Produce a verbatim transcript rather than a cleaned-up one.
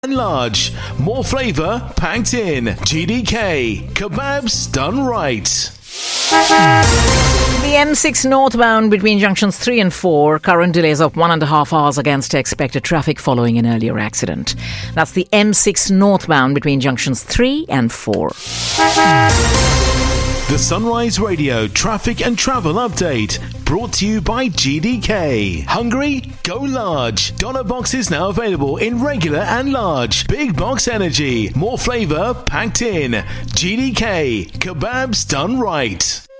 and large. More flavour packed in. G D K. Kebabs done right. The M six northbound between junctions three and four, current delays of one and a half hours against expected traffic following an earlier accident. That's the M six northbound between junctions three and four. The Sunrise Radio traffic and travel update brought to you by G D K. Hungry? Go large. Dollar boxes now available in regular and large. Big box energy. More flavour packed in. G D K. Kebabs done right.